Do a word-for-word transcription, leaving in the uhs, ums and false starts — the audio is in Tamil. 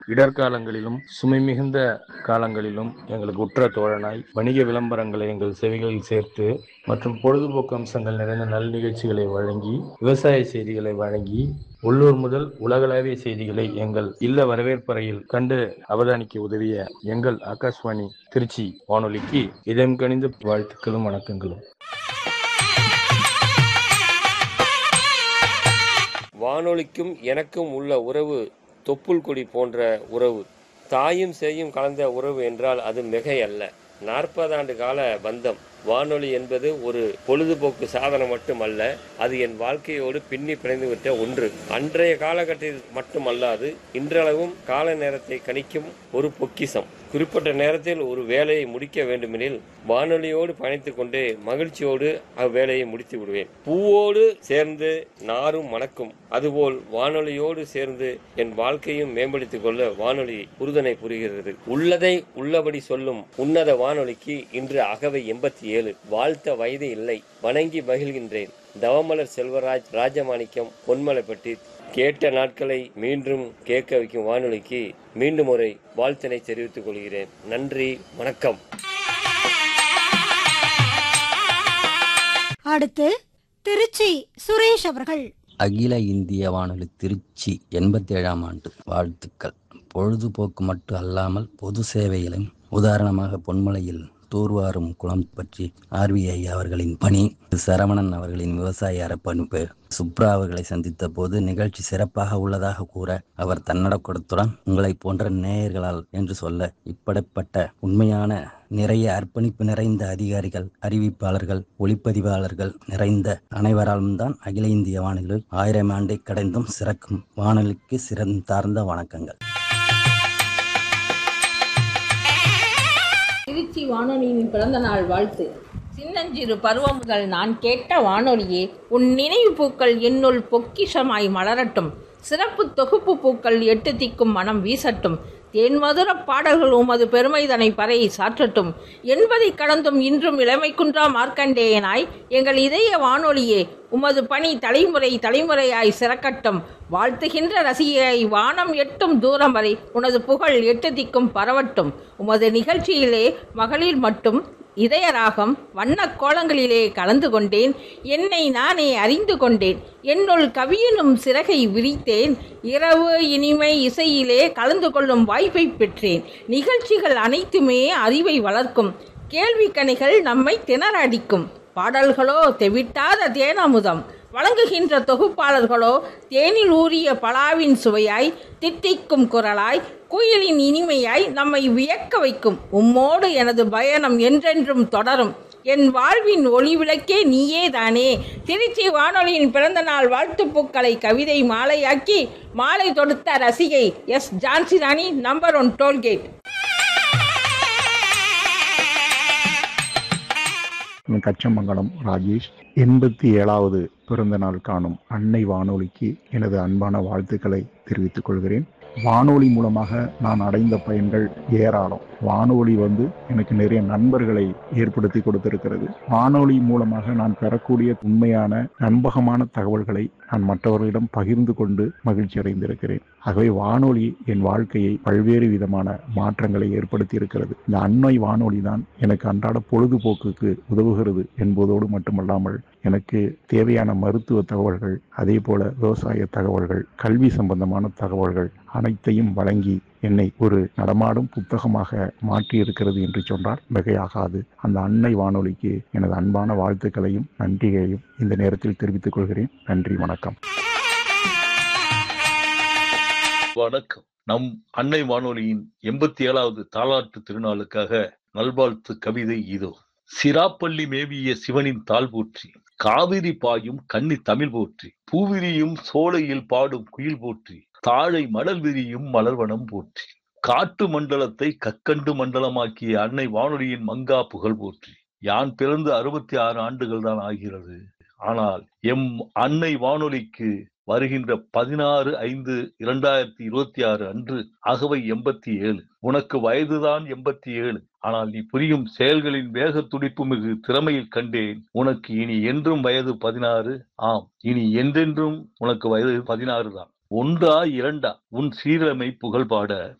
இடர்காலங்களிலும் சுமை மிகுந்த காலங்களிலும் எங்களுக்கு உற்ற தோழனாய் வணிக விளம்பரங்களை எங்கள் செவிகளில் சேர்த்து மற்றும் பொழுதுபோக்கு அம்சங்கள் நிறைந்த நல் நிகழ்ச்சிகளை வழங்கி விவசாய செய்திகளை வழங்கி உள்ளூர் முதல் உலகளாவிய செய்திகளை எங்கள் இல்ல வரவேற்பறையில் கண்டு அவதானிக்க உதவிய எங்கள் ஆகாஷ்வாணி திருச்சி வானொலிக்கு இதயம் கனிந்த வாழ்த்துக்களும் வணக்கங்களும். வானொலிக்கும் எனக்கும் உள்ள உறவு தொப்புள் கொடி போன்ற உறவு. தாயும் சேயும் கலந்த உறவு என்றால் அது மிகை அல்ல. நாற்பது ஆண்டு கால பந்தம். வானொலி என்பது ஒரு பொழுதுபோக்கு சாதனம் மட்டுமல்ல, அது என் வாழ்க்கையோடு பின்னி பிணைந்துவிட்ட ஒன்று. அன்றைய காலகட்டத்தில் மட்டுமல்லாது இன்றளவும் கால நேரத்தை கணிக்கும் ஒரு பொக்கிசம். குறிப்பிட்ட நேரத்தில் ஒரு வேலையை முடிக்க வேண்டுமெனில் வானொலியோடு பயணித்துக் கொண்டே மகிழ்ச்சியோடு அவ்வேலையை முடித்து விடுவேன். பூவோடு சேர்ந்து நாரும் மணக்கும், அதுபோல் வானொலியோடு சேர்ந்து என் வாழ்க்கையும் மேம்படுத்திக் கொள்ள வானொலி உறுதுணை புரிகிறது. உள்ளதை உள்ளபடி சொல்லும் உன்னத வானொலிக்கு இன்று அகவை எண்பத்தி ஏழு. வாழ்த்த வயது இல்லை, வணங்கி மகிழ்கின்றேன். தவமலர் செல்வராஜ், ராஜமாணிக்கம், பொன்மலைப்பட்டி. கேட்ட நாட்களை மீண்டும் கேட்க வைக்கும் வானொலிக்கு மீண்டும் ஒரு வாழ்த்தினை தெரிவித்துக் கொள்கிறேன். நன்றி, வணக்கம். அடுத்து திருச்சி சுரேஷ் அவர்கள். அகில இந்திய வானொலி திருச்சி எண்பத்தி ஏழாம் ஆண்டு வாழ்த்துக்கள். பொழுதுபோக்கு மட்டும் அல்லாமல் பொது சேவையிலும் உதாரணமாக பொன்மலையில் தூர்வாரும் குளம் பற்றி ஆர்விஐ அவர்களின் பணி, சரவணன் அவர்களின் விவசாய அர்ப்பணிப்பு, சுப்ரா அவர்களை சந்தித்த போது நிகழ்ச்சி சிறப்பாக உள்ளதாக கூற அவர் தன்னடக்கத்துடன் உங்களை போன்ற நேயர்களால் என்று சொல்ல, இப்படிப்பட்ட உண்மையான நிறைய அர்ப்பணிப்பு நிறைந்த அதிகாரிகள், அறிவிப்பாளர்கள், ஒளிப்பதிவாளர்கள் நிறைந்த அனைவராலும் தான் அகில இந்திய வானொலி ஆயிரம் ஆண்டை கடந்தும் சிறக்கும். வானொலிக்கு சிறந்தார்ந்த வணக்கங்கள். திருச்சி வானொலியின் பிறந்த நாள் வாழ்த்து. சின்னஞ்சிறு பருவம் முதல் நான் கேட்ட வானொலியே, உன் நினைவு பூக்கள் என்னுள் பொக்கிஷமாய் மலரட்டும். சிறப்பு தொகுப்பு பூக்கள் எட்டு திக்கும் மனம் வீசட்டும். தேன்மதுர பாடல்கள் உமது பெருமைதனை பறையை சாற்றட்டும். என்பதை கடந்தும் இன்றும் இளமைக்குன்றா மார்க்கண்டேயனாய் எங்கள் இதய வானொலியே, உமது பணி தலைமுறை தலைமுறையாய் சிறக்கட்டும். வாழ்த்துகின்ற ரசிகையை வானம் எட்டும் தூரம் வரை உனது புகழ் எட்டு திக்கும் பரவட்டும். உமது நிகழ்ச்சியிலே மகளிர் மட்டும் இதய ராகம் வண்ண கோலங்களிலே கலந்து கொண்டேன். என்னை நானே அறிந்து கொண்டேன். என்னுள் கவியனும் சிறகை விரித்தேன். இரவு இனிமை இசையிலே கலந்து கொள்ளும் வாய்ப்பை பெற்றேன். நிகழ்ச்சிகள் அனைத்துமே அறிவை வளர்க்கும். கேள்வி கணைகள் நம்மை திணறடிக்கும். பாடல்களோ தெவிட்டாத தேனமுதம். வழங்குகின்ற தொகுப்பாளர்களோ தேனில் ஊறிய பலாவின் சுவையாய், தித்திக்கும் குரலாய், குயிலின் இனிமையாய் நம்மை வியக்க வைக்கும். உம்மோடு எனது பயணம் என்றென்றும் தொடரும். என் வாழ்வின் ஒளி விளக்கே நீயே தானே. திருச்சி வானொலியின் பிறந்த நாள் வாழ்த்துப்பூக்களை கவிதை மாலையாக்கி மாலை தொடுத்த ரசிகை S Jhansi Rani, number one toll gate. Kachamangalam Rajesh. எண்பத்தி ஏழாவது பிறந்த நாள் காணும் அன்னை வானொலிக்கு எனது அன்பான வாழ்த்துக்களை தெரிவித்துக் கொள்கிறேன். வானொலி மூலமாக நான் அடைந்த பயன்கள் ஏராளம். வானொலி வந்து எனக்கு நிறைய நண்பர்களை ஏற்படுத்தி கொடுத்திருக்கிறது. வானொலி மூலமாக நான் பெறக்கூடிய உண்மையான நம்பகமான தகவல்களை நான் மற்றவர்களிடம் பகிர்ந்து கொண்டு மகிழ்ச்சி அடைந்திருக்கிறேன். ஆகவே வானொலி என் வாழ்க்கையை பல்வேறு விதமான மாற்றங்களை ஏற்படுத்தி இருக்கிறது. இந்த அன்னை வானொலி தான் எனக்கு அன்றாட பொழுதுபோக்குக்கு உதவுகிறது என்பதோடு மட்டுமல்லாமல் எனக்கு தேவையான மருத்துவ தகவல்கள், அதே போல விவசாய தகவல்கள், கல்வி சம்பந்தமான தகவல்கள் அனைத்தையும் வழங்கி என்னை ஒரு நடமாடும் புத்தகமாக மாற்றி இருக்கிறது என்று சொன்னால் மிகையாகாது. அந்த அன்னை வானொலிக்கு எனது அன்பான வாழ்த்துக்களையும் நன்றியையும் இந்த நேரத்தில் தெரிவித்துக் கொள்கிறேன். நன்றி, வணக்கம். வணக்கம். நம் அன்னை வானொலியின் எண்பத்தி ஏழாவது தாலாட்டு திருநாளுக்காக நல்வாழ்த்து கவிதை இதோ. சிராப்பள்ளி மேவிய சிவனின் தாள் போற்றி, காவிரி பாயும் கன்னி தமிழ் போற்றி, பூவிரியும் சோலையில் பாடும் குயில் போற்றி, தாழை மடல் விரியும் மலர்வனம் போற்றி, காட்டு மண்டலத்தை கற்கண்டு மண்டலமாக்கிய அன்னை வானொலியின் மங்கா புகழ் போற்றி. யான் பிறந்து அறுபத்தி ஆறு ஆண்டுகள் தான் ஆகிறது. ஆனால் எம் அன்னை வானொலிக்கு வருகின்ற பதினாறு ஐந்து இரண்டாயிரத்தி இருபத்தி ஆறு அன்று அகவை எண்பத்தி ஏழு. உனக்கு வயதுதான் எண்பத்தி ஏழு. ஆனால் நீ புரியும் செயல்களின் வேக துடிப்பு மிகு திறமையில் கண்டேன். உனக்கு இனி என்றும் வயது பதினாறு. ஆம், இனி என்றென்றும் உனக்கு வயது பதினாறு தான். ஒன்றா இரண்டா உன் சீரமை புகழ்பாட